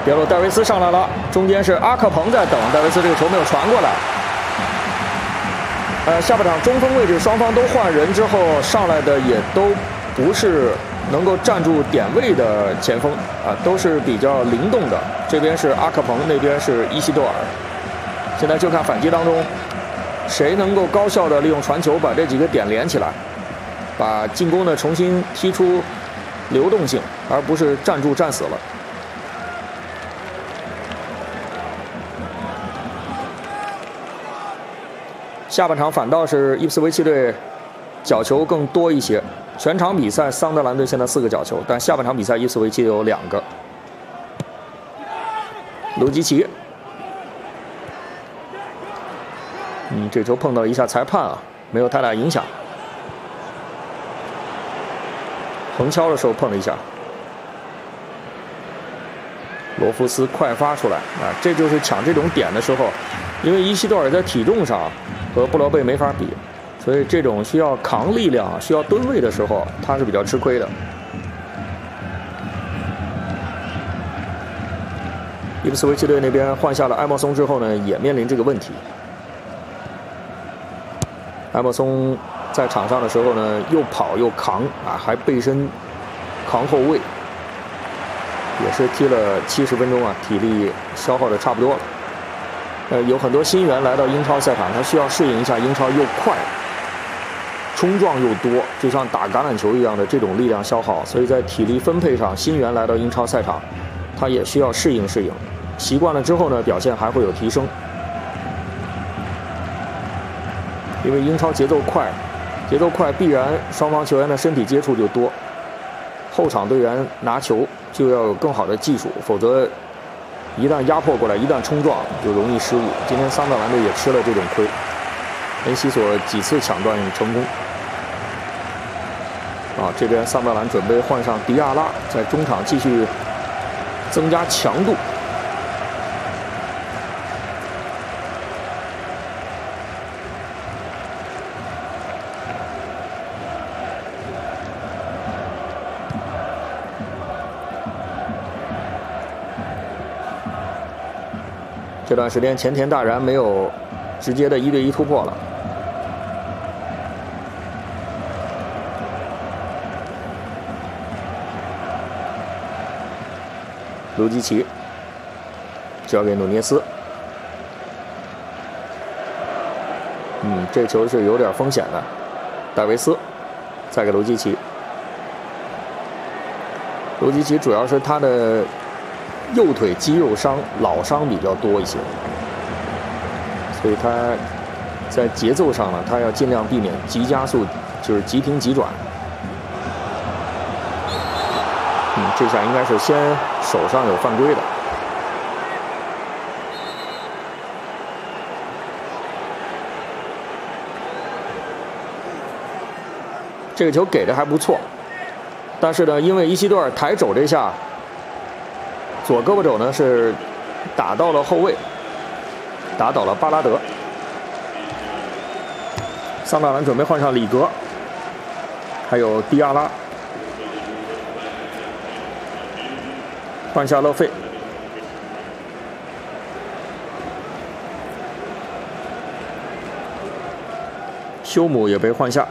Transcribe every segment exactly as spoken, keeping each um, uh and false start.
别洛戴维斯上来了，中间是阿克彭在等，戴维斯这个球没有传过来。呃，下半场中锋位置双方都换人之后上来的也都不是能够站住点位的前锋啊，都是比较灵动的。这边是阿克彭，那边是伊西多尔。现在就看反击当中，谁能够高效的利用传球把这几个点连起来，把进攻呢重新踢出流动性，而不是站住站死了。下半场反倒是伊普斯维奇队角球更多一些，全场比赛桑德兰队现在四个角球，但下半场比赛伊普斯维奇有两个。卢基奇，嗯，这球碰到了一下裁判啊，没有太大影响。横敲的时候碰了一下。罗夫斯快发出来啊，这就是抢这种点的时候，因为伊西多尔在体重上和布罗贝没法比，所以这种需要扛力量、需要吨位的时候，他是比较吃亏的。伊普斯维奇队那边换下了埃莫松之后呢，也面临这个问题。埃莫松在场上的时候呢，又跑又扛啊，还背身扛后卫，也是踢了七十分钟啊，体力消耗的差不多了。呃，有很多新援来到英超赛场，他需要适应一下英超又快、冲撞又多，就像打橄榄球一样的这种力量消耗，所以在体力分配上，新援来到英超赛场，他也需要适应适应。习惯了之后呢，表现还会有提升。因为英超节奏快，节奏快必然双方球员的身体接触就多，后场队员拿球就要有更好的技术，否则一旦压迫过来，一旦冲撞就容易失误。今天桑德兰队也吃了这种亏，恩西索几次抢断成功。啊，这边桑德兰准备换上迪亚拉，在中场继续增加强度。这段时间前田大然没有直接的一对一突破了。卢基奇交给努涅斯，嗯，这球是有点风险的。戴维斯再给卢基奇，卢基奇主要是他的右腿肌肉伤、老伤比较多一些，所以他在节奏上呢，他要尽量避免急加速，就是急停急转。嗯，这下应该是先手上有犯规的。这个球给的还不错，但是呢，因为伊西多尔抬肘这下。左胳膊肘呢是打到了后卫，打倒了巴拉德。桑德兰准备换上里格，还有迪亚拉，换下勒费。休姆也被换下。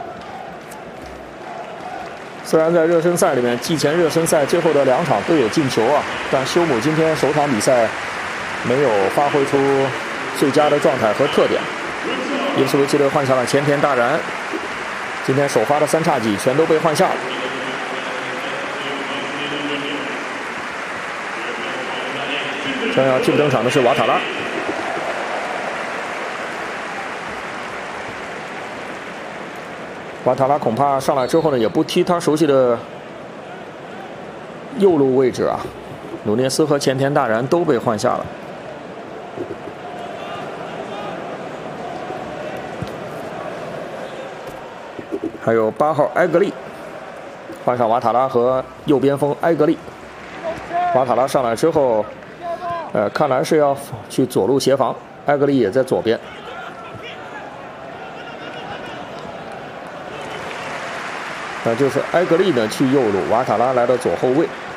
虽然在热身赛里面，季前热身赛最后的两场都有进球啊，但休姆今天首场比赛没有发挥出最佳的状态和特点。伊普斯维奇队换下了前田大然，今天首发的三叉戟全都被换下了。将要替补登场的是瓦塔拉。瓦塔拉恐怕上来之后呢，也不踢他熟悉的右路位置啊。努涅斯和前田大然都被换下了。还有八号埃格利，换上瓦塔拉和右边锋埃格利。瓦塔拉上来之后，呃，看来是要去左路协防，埃格利也在左边。那就是埃格利呢去右路，瓦塔拉来到左后卫。